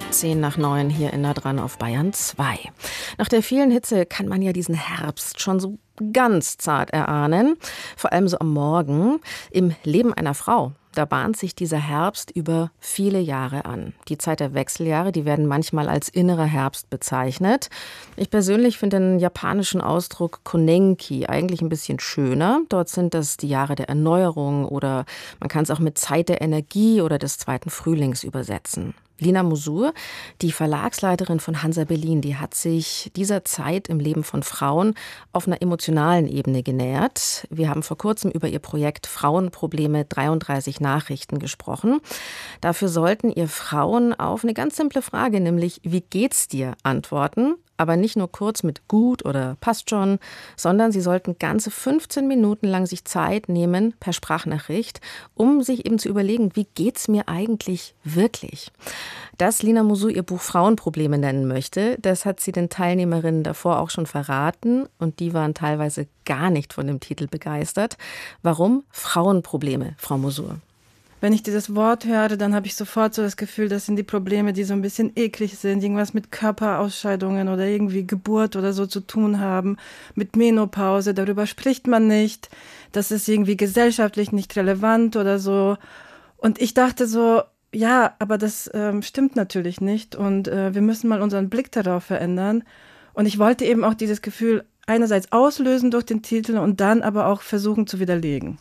8:10 hier in Nah dran auf Bayern 2. Nach der vielen Hitze kann man ja diesen Herbst schon so ganz zart erahnen. Vor allem so am Morgen. Im Leben einer Frau, da bahnt sich dieser Herbst über viele Jahre an. Die Zeit der Wechseljahre, die werden manchmal als innerer Herbst bezeichnet. Ich persönlich finde den japanischen Ausdruck Konenki eigentlich ein bisschen schöner. Dort sind das die Jahre der Erneuerung oder man kann es auch mit Zeit der Energie oder des zweiten Frühlings übersetzen. Lina Mosul, die Verlagsleiterin von Hansa Berlin, die hat sich dieser Zeit im Leben von Frauen auf einer emotionalen Ebene genähert. Wir haben vor kurzem über ihr Projekt Frauenprobleme 33 Nachrichten gesprochen. Dafür sollten ihr Frauen auf eine ganz simple Frage, nämlich wie geht's dir, antworten. Aber nicht nur kurz mit gut oder passt schon, sondern sie sollten ganze 15 Minuten lang sich Zeit nehmen per Sprachnachricht, um sich eben zu überlegen, wie geht's mir eigentlich wirklich? Dass Lina Mosul ihr Buch Frauenprobleme nennen möchte, das hat sie den Teilnehmerinnen davor auch schon verraten und die waren teilweise gar nicht von dem Titel begeistert. Warum Frauenprobleme, Frau Mosul? Wenn ich dieses Wort höre, dann habe ich sofort so das Gefühl, das sind die Probleme, die so ein bisschen eklig sind, irgendwas mit Körperausscheidungen oder irgendwie Geburt oder so zu tun haben, mit Menopause, darüber spricht man nicht, das ist irgendwie gesellschaftlich nicht relevant oder so. Und ich dachte so, ja, aber das stimmt natürlich nicht und wir müssen mal unseren Blick darauf verändern. Und ich wollte eben auch dieses Gefühl einerseits auslösen durch den Titel und dann aber auch versuchen zu widerlegen.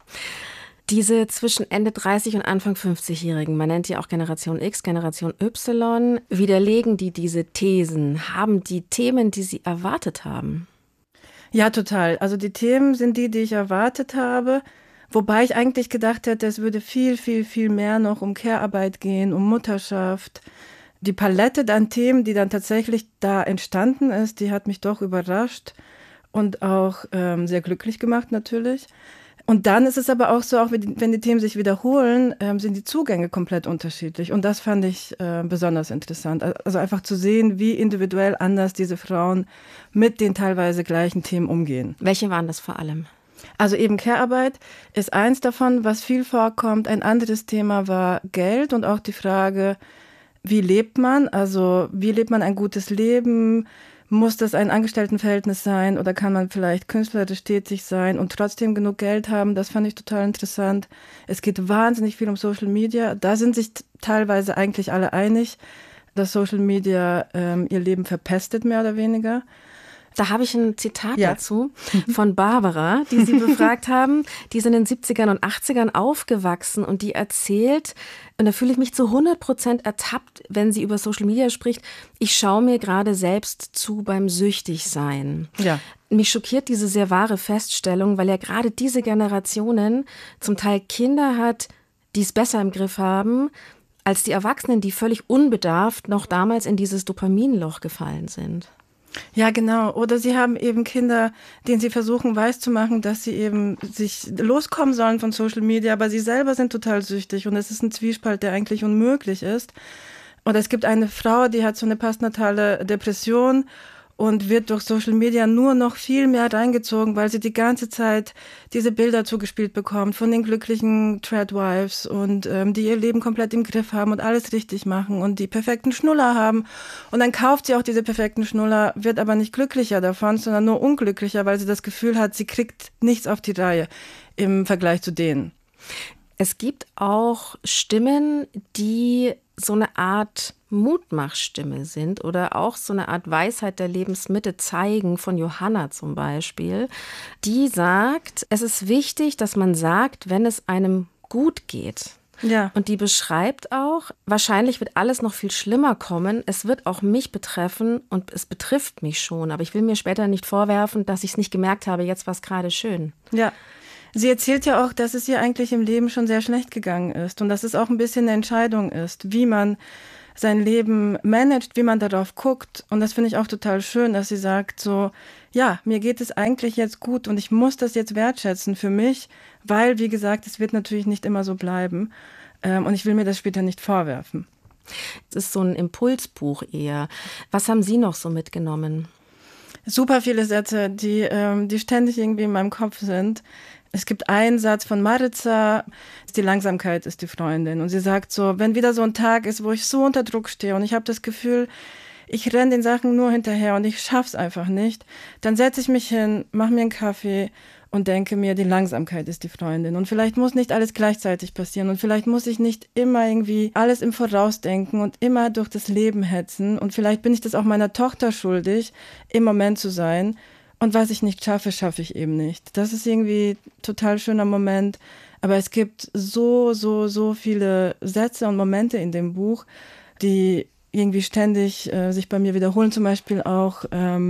Diese zwischen Ende 30 und Anfang 50-Jährigen, man nennt die auch Generation X, Generation Y, widerlegen die diese Thesen? Haben die Themen, die sie erwartet haben? Ja, total. Also die Themen sind die ich erwartet habe, wobei ich eigentlich gedacht hätte, es würde viel, viel, viel mehr noch um Care-Arbeit gehen, um Mutterschaft. Die Palette an Themen, die dann tatsächlich da entstanden ist, die hat mich doch überrascht und auch sehr glücklich gemacht natürlich. Und dann ist es aber auch so, auch wenn die Themen sich wiederholen, sind die Zugänge komplett unterschiedlich. Und das fand ich besonders interessant. Also einfach zu sehen, wie individuell anders diese Frauen mit den teilweise gleichen Themen umgehen. Welche waren das vor allem? Also eben Care-Arbeit ist eins davon, was viel vorkommt. Ein anderes Thema war Geld und auch die Frage, wie lebt man? Also wie lebt man ein gutes Leben? Muss das ein Angestelltenverhältnis sein oder kann man vielleicht künstlerisch tätig sein und trotzdem genug Geld haben? Das fand ich total interessant. Es geht wahnsinnig viel um Social Media. Da sind sich teilweise eigentlich alle einig, dass Social Media ihr Leben verpestet, mehr oder weniger. Da habe ich ein Zitat dazu von Barbara, die Sie befragt haben. Die ist in den 70ern und 80ern aufgewachsen und die erzählt, und da fühle ich mich zu 100% ertappt, wenn sie über Social Media spricht, ich schaue mir gerade selbst zu beim Süchtigsein. Ja. Mich schockiert diese sehr wahre Feststellung, weil ja gerade diese Generationen zum Teil Kinder hat, die es besser im Griff haben, als die Erwachsenen, die völlig unbedarft noch damals in dieses Dopaminloch gefallen sind. Ja, genau. Oder sie haben eben Kinder, denen sie versuchen weiszumachen, dass sie eben sich loskommen sollen von Social Media, aber sie selber sind total süchtig und es ist ein Zwiespalt, der eigentlich unmöglich ist. Oder es gibt eine Frau, die hat so eine postnatale Depression und wird durch Social Media nur noch viel mehr reingezogen, weil sie die ganze Zeit diese Bilder zugespielt bekommt von den glücklichen Tradwives und die ihr Leben komplett im Griff haben und alles richtig machen und die perfekten Schnuller haben. Und dann kauft sie auch diese perfekten Schnuller, wird aber nicht glücklicher davon, sondern nur unglücklicher, weil sie das Gefühl hat, sie kriegt nichts auf die Reihe im Vergleich zu denen. Es gibt auch Stimmen, die so eine Art Mutmachstimme sind oder auch so eine Art Weisheit der Lebensmitte zeigen, von Johanna zum Beispiel. Die sagt, es ist wichtig, dass man sagt, wenn es einem gut geht. Ja. Und die beschreibt auch, wahrscheinlich wird alles noch viel schlimmer kommen. Es wird auch mich betreffen und es betrifft mich schon. Aber ich will mir später nicht vorwerfen, dass ich es nicht gemerkt habe, jetzt war es gerade schön. Ja. Sie erzählt ja auch, dass es ihr eigentlich im Leben schon sehr schlecht gegangen ist und dass es auch ein bisschen eine Entscheidung ist, wie man sein Leben managt, wie man darauf guckt. Und das finde ich auch total schön, dass sie sagt so, ja, mir geht es eigentlich jetzt gut und ich muss das jetzt wertschätzen für mich, weil, wie gesagt, es wird natürlich nicht immer so bleiben und ich will mir das später nicht vorwerfen. Es ist so ein Impulsbuch eher. Was haben Sie noch so mitgenommen? Super viele Sätze, die ständig irgendwie in meinem Kopf sind. Es gibt einen Satz von Maritza, die Langsamkeit ist die Freundin. Und sie sagt so, wenn wieder so ein Tag ist, wo ich so unter Druck stehe und ich habe das Gefühl, ich renne den Sachen nur hinterher und ich schaff's einfach nicht, dann setze ich mich hin, mache mir einen Kaffee und denke mir, die Langsamkeit ist die Freundin. Und vielleicht muss nicht alles gleichzeitig passieren und vielleicht muss ich nicht immer irgendwie alles im Voraus denken und immer durch das Leben hetzen. Und vielleicht bin ich das auch meiner Tochter schuldig, im Moment zu sein. Und was ich nicht schaffe, schaffe ich eben nicht. Das ist irgendwie ein total schöner Moment. Aber es gibt so viele Sätze und Momente in dem Buch, die irgendwie ständig sich bei mir wiederholen. Zum Beispiel auch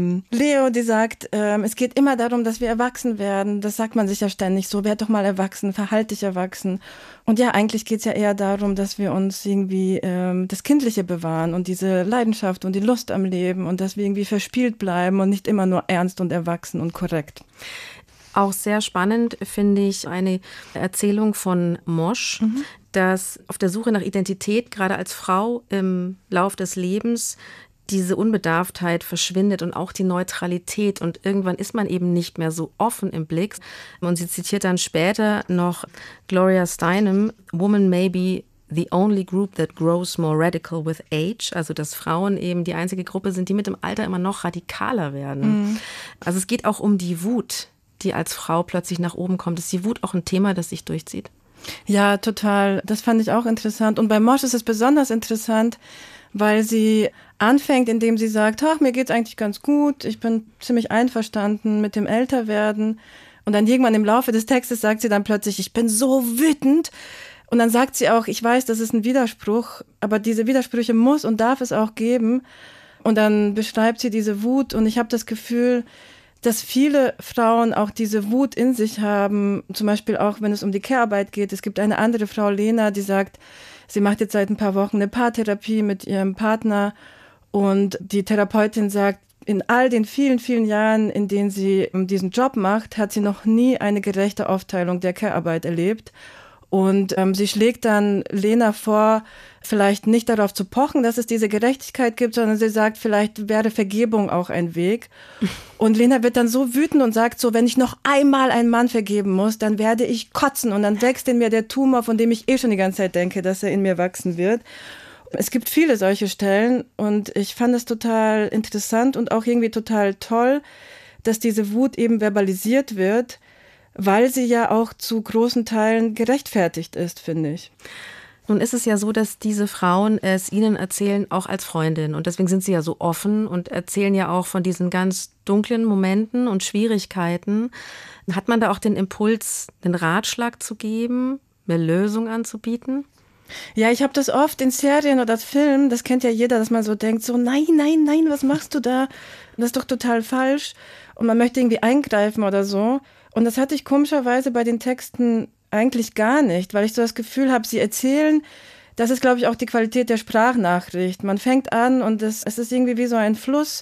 Leo, die sagt, es geht immer darum, dass wir erwachsen werden. Das sagt man sich ja ständig so, werd doch mal erwachsen, verhalt dich erwachsen. Und ja, eigentlich geht's ja eher darum, dass wir uns irgendwie das Kindliche bewahren und diese Leidenschaft und die Lust am Leben und dass wir irgendwie verspielt bleiben und nicht immer nur ernst und erwachsen und korrekt. Auch sehr spannend finde ich eine Erzählung von Mosch, dass auf der Suche nach Identität, gerade als Frau im Lauf des Lebens, diese Unbedarftheit verschwindet und auch die Neutralität. Und irgendwann ist man eben nicht mehr so offen im Blick. Und sie zitiert dann später noch Gloria Steinem, "Woman may be the only group that grows more radical with age", also dass Frauen eben die einzige Gruppe sind, die mit dem Alter immer noch radikaler werden. Also es geht auch um die Wut, die als Frau plötzlich nach oben kommt. Ist die Wut auch ein Thema, das sich durchzieht? Ja, total. Das fand ich auch interessant. Und bei Mosch ist es besonders interessant, weil sie anfängt, indem sie sagt, ach, mir geht's eigentlich ganz gut, ich bin ziemlich einverstanden mit dem Älterwerden. Und dann irgendwann im Laufe des Textes sagt sie dann plötzlich, ich bin so wütend. Und dann sagt sie auch, ich weiß, das ist ein Widerspruch, aber diese Widersprüche muss und darf es auch geben. Und dann beschreibt sie diese Wut und ich habe das Gefühl, dass viele Frauen auch diese Wut in sich haben, zum Beispiel auch, wenn es um die Care-Arbeit geht. Es gibt eine andere Frau, Lena, die sagt, sie macht jetzt seit ein paar Wochen eine Paartherapie mit ihrem Partner und die Therapeutin sagt, in all den vielen Jahren, in denen sie diesen Job macht, hat sie noch nie eine gerechte Aufteilung der Care-Arbeit erlebt. Und sie schlägt dann Lena vor, vielleicht nicht darauf zu pochen, dass es diese Gerechtigkeit gibt, sondern sie sagt, vielleicht wäre Vergebung auch ein Weg. Und Lena wird dann so wütend und sagt so, wenn ich noch einmal einen Mann vergeben muss, dann werde ich kotzen und dann wächst in mir der Tumor, von dem ich schon die ganze Zeit denke, dass er in mir wachsen wird. Es gibt viele solche Stellen und ich fand es total interessant und auch irgendwie total toll, dass diese Wut eben verbalisiert wird, weil sie ja auch zu großen Teilen gerechtfertigt ist, finde ich. Nun ist es ja so, dass diese Frauen es Ihnen erzählen, auch als Freundin. Und deswegen sind sie ja so offen und erzählen ja auch von diesen ganz dunklen Momenten und Schwierigkeiten. Hat man da auch den Impuls, einen Ratschlag zu geben, eine Lösung anzubieten? Ja, ich habe das oft in Serien oder Filmen, das kennt ja jeder, dass man so denkt, so nein, was machst du da? Das ist doch total falsch. Und man möchte irgendwie eingreifen oder so. Und das hatte ich komischerweise bei den Texten eigentlich gar nicht, weil ich so das Gefühl habe, sie erzählen, das ist, glaube ich, auch die Qualität der Sprachnachricht. Man fängt an und es ist irgendwie wie so ein Fluss.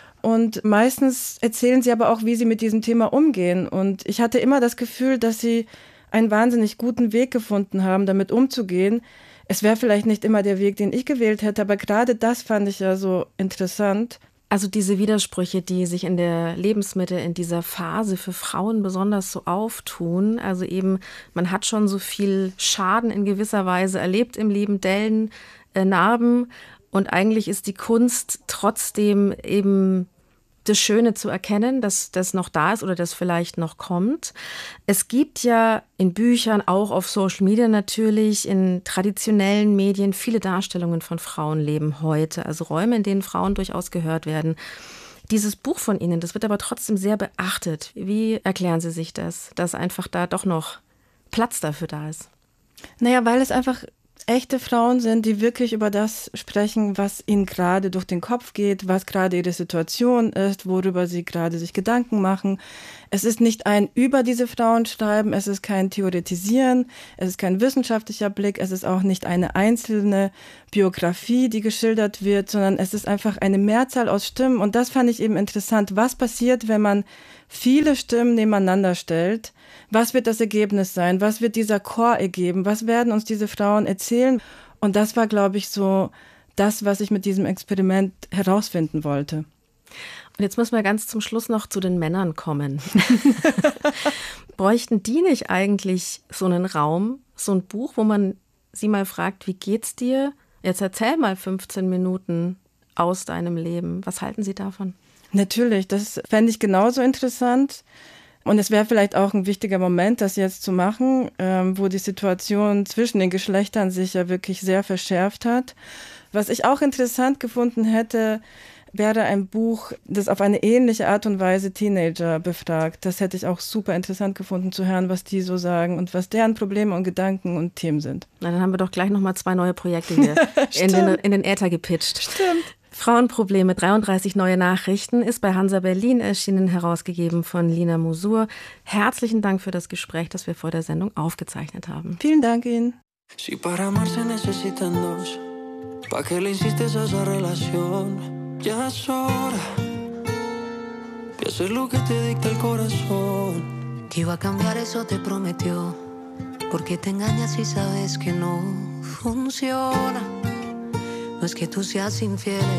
Und meistens erzählen sie aber auch, wie sie mit diesem Thema umgehen. Und ich hatte immer das Gefühl, dass sie einen wahnsinnig guten Weg gefunden haben, damit umzugehen. Es wäre vielleicht nicht immer der Weg, den ich gewählt hätte, aber gerade das fand ich ja so interessant. Also diese Widersprüche, die sich in der Lebensmitte, in dieser Phase für Frauen besonders so auftun. Also eben, man hat schon so viel Schaden in gewisser Weise erlebt im Leben, Dellen, Narben. Und eigentlich ist die Kunst trotzdem eben das Schöne zu erkennen, dass das noch da ist oder das vielleicht noch kommt. Es gibt ja in Büchern, auch auf Social Media natürlich, in traditionellen Medien viele Darstellungen von Frauenleben heute, also Räume, in denen Frauen durchaus gehört werden. Dieses Buch von Ihnen, das wird aber trotzdem sehr beachtet. Wie erklären Sie sich das, dass einfach da doch noch Platz dafür da ist? Naja, weil es einfach echte Frauen sind, die wirklich über das sprechen, was ihnen gerade durch den Kopf geht, was gerade ihre Situation ist, worüber sie gerade sich Gedanken machen. Es ist nicht ein über diese Frauen schreiben, es ist kein Theoretisieren, es ist kein wissenschaftlicher Blick, es ist auch nicht eine einzelne Biografie, die geschildert wird, sondern es ist einfach eine Mehrzahl aus Stimmen. Und das fand ich eben interessant. Was passiert, wenn man viele Stimmen nebeneinander stellt? Was wird das Ergebnis sein? Was wird dieser Chor ergeben? Was werden uns diese Frauen erzählen? Und das war, glaube ich, so das, was ich mit diesem Experiment herausfinden wollte. Und jetzt müssen wir ganz zum Schluss noch zu den Männern kommen. Bräuchten die nicht eigentlich so einen Raum, so ein Buch, wo man sie mal fragt, wie geht's dir? Jetzt erzähl mal 15 Minuten aus deinem Leben. Was halten Sie davon? Natürlich, das fände ich genauso interessant. Und es wäre vielleicht auch ein wichtiger Moment, das jetzt zu machen, wo die Situation zwischen den Geschlechtern sich ja wirklich sehr verschärft hat. Was ich auch interessant gefunden hätte, wäre ein Buch, das auf eine ähnliche Art und Weise Teenager befragt. Das hätte ich auch super interessant gefunden zu hören, was die so sagen und was deren Probleme und Gedanken und Themen sind. Na, dann haben wir doch gleich nochmal 2 neue Projekte hier in den Äther gepitcht. Stimmt. Frauenprobleme, 33 neue Nachrichten, ist bei Hansa Berlin erschienen, herausgegeben von Lina Mosur. Herzlichen Dank für das Gespräch, das wir vor der Sendung aufgezeichnet haben. Vielen Dank Ihnen. Si para amar se necesitan dos, pa' que le insistes a esa relación, ya es hora de hacer lo que te dicta el corazón. Que iba a cambiar, eso te prometió, porque te engañas y sabes que no funciona. No es que tú seas infiel,